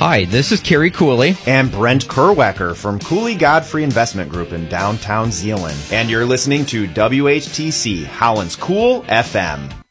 Hi, this is Kerry Cooley. And Brent Kerwecker from Cooley Godfrey Investment Group in downtown Zeeland. And you're listening to WHTC, Howland's Cool FM.